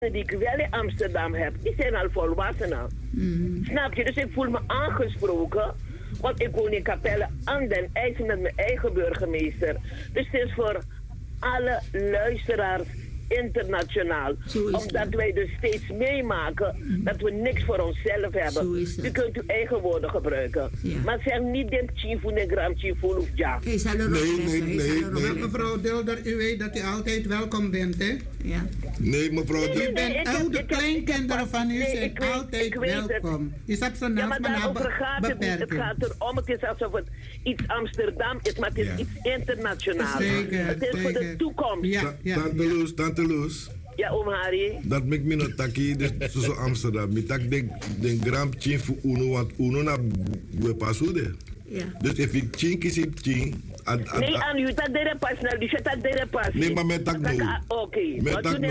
die ik wel in Amsterdam heb, die zijn al volwassenen. Snap je? Dus ik voel me aangesproken. Want ik woon in Capelle aan den IJs met mijn eigen burgemeester. Dus het is voor alle luisteraars internationaal. Omdat wij dus steeds meemaken dat we niks voor onszelf hebben. U kunt uw eigen woorden gebruiken. Ja. Maar zeg niet dit chifu, negram chifu of ja. Nee. Mevrouw Dulder, u weet dat u altijd welkom bent, hè? Ja. Nee, mevrouw Dulder. De kleinkinderen van u zijn altijd welkom. U zat zo naast me naar beperking. Het gaat erom, het is alsof het iets Amsterdam is, maar het is iets internationaal. Zeker, het is voor de toekomst. Tante Loes. Ja, oom Harry. Dat maakt me nog taki, dus zo Amsterdam. Ik tak de gram chin voor uno, want uno na we pasude. Ja. Dus if ik chin kies ik chin. Nee, aan u dat derde pas nou, dus dat derde pas. Nee, maar met tak no. Oké. Maar toen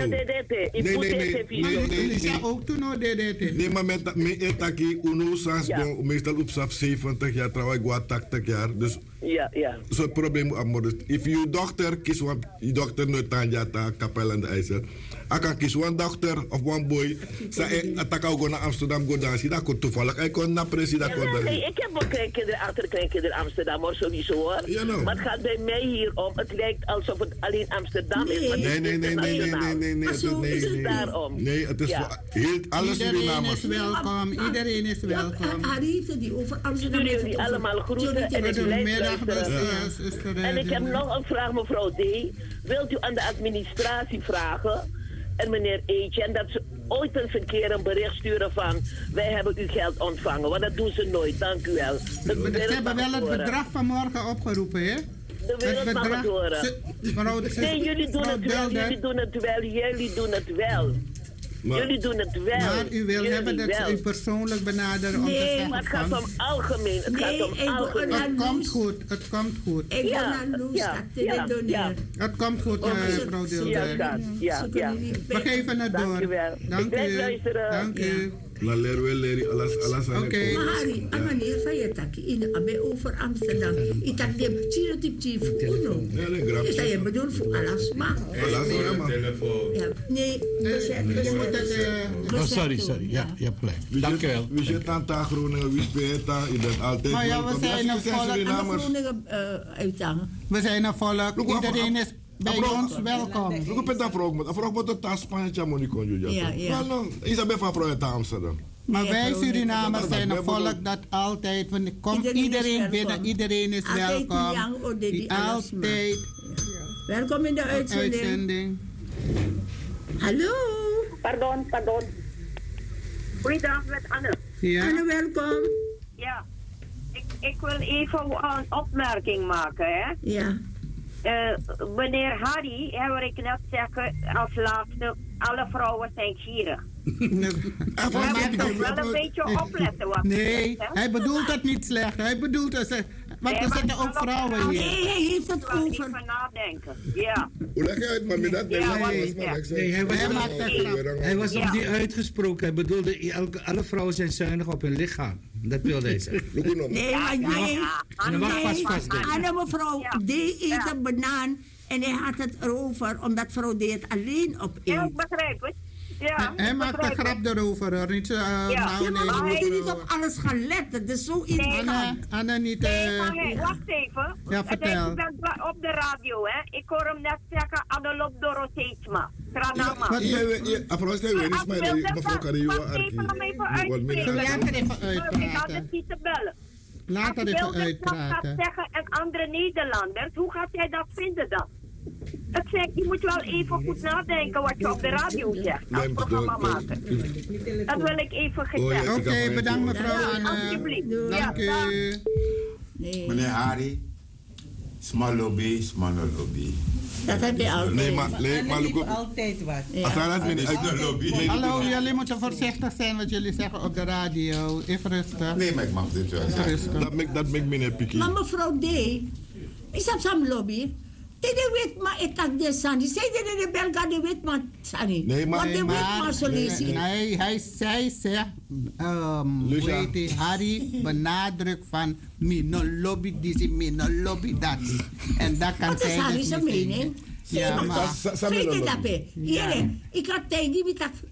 nee. Ook toen no DDT. Nee, maar met taki uno sans bon meestal op 70 jaar trouw ik wat 80 jaar. Dus ja. Zo'n probleem aan dus if je dochter kies want je dochter nooit tanja ta Kapel en de IJssel. Ik kan kiezen een dochter of een boy. Zij ook naar Amsterdam go dansen. Dat kon toevallig. Ik kon naar president. Nee, ik heb ook kleinkinderen, achterkleinkinderen in Amsterdam hoor, sowieso hoor. Ja, no. Maar het gaat bij mij hier om. Het lijkt alsof het alleen Amsterdam is. Nee. Maar zo is het daarom. Nee, het is voor heel alles Iedereen is welkom. Iedereen is welkom. Harry die over Amsterdam. Jullie allemaal groeten en ik luisteren. En ik heb nog een vraag, mevrouw D. Wilt u aan de administratie vragen? En meneer Eetje, dat ze ooit eens een keer een bericht sturen van wij hebben uw geld ontvangen. Want dat doen ze nooit, dank u wel. Ze hebben wel het bedrag vanmorgen opgeroepen, hè? De wereld mag het horen. Nee, jullie doen het wel. Jullie doen het wel. Maar u wil hebben dat ze u persoonlijk benaderen om te zeggen. Nee, maar het gaat om algemeen. Het komt goed. Het komt goed, mevrouw Dilder. Ja. We geven het door. Dank u. La leri alles aan het. Maar Harry, aan meneer van je takkie in Abe over Amsterdam. Ik tak de chiro tip chief uno. Is dat je bedoelt voor alles maar? Nee, sorry. Ja, plek. Dank u wel. Wie zit aan ta Groningen, wie speelt ta? Je bent altijd maar ja, we zijn een volk. We zijn een volk. Iedereen is bij ons welkom. Ik ben daar vroeg met de tas Spanje Monico. Ja. Isabel van Project Amsterdam. Maar wij Surinamers zijn een volk dat altijd, komt iedereen binnen, iedereen is welkom. Altijd. Welkom in de uitzending. Hallo. Pardon. Goeiedag met Anne. Ja. Anne, welkom. Ja. Ik wil even een opmerking maken, hè. Ja. Meneer Harry, hoor ik net zeggen als laatste, alle vrouwen zijn gierig. We moeten wel een beetje opletten. Nee, hij bedoelt het niet slecht. Hij bedoelt het. Want er zitten ook vrouwen hier. Nee, hij heeft het over. Ik van nadenken. Ja. Hoe leg je uit, maar met dat hij was nog niet uitgesproken. Hij bedoelde, alle vrouwen zijn zuinig op hun lichaam. Dat wilde hij zeggen. Nee, Anne mevrouw D eet een banaan en hij had het erover, omdat vrouw D het alleen op eet. Ja, ik begrijp het. Ja, hij maakt een grap erover, hoor. Niet zo, maar we moeten niet op alles gaan letten. Dat is zo irritant. Anne niet... wacht even. Ja, vertel. Ik ben op de radio, hè. Ik hoor hem net zeggen, Anne loopt door Oteetsma. Tranama. Mevrouw Carrillo. Later even uitpraten. Ik had het niet te bellen. Later even uitpraten. Zeggen en andere Nederlanders, hoe gaat jij dat vinden dan? Je moet wel even goed nadenken wat je op de radio zegt als programma maken. Dat wil ik even gezegd. Oké, bedankt mevrouw Anne. Alsjeblieft. Dank u. Meneer Harry, small lobby. Dat heb je altijd. Nee, maar altijd wat. Hallo, jullie moeten voorzichtig zijn wat jullie zeggen op de radio. Even rustig. Nee, maar ik mag dit wel. Dat maakt me picky. Maar mevrouw D, is dat zo'n lobby? Tede weet maar ik kan dit sani. Zij de Belga de weet maar sani. Nee, maar hij zegt, weet je, Harry benadrukt van mino lobby dit, mino lobby dat. En dat kan zij dus niet. Ja, maar. Weet je dat, hè? Ik had tegen die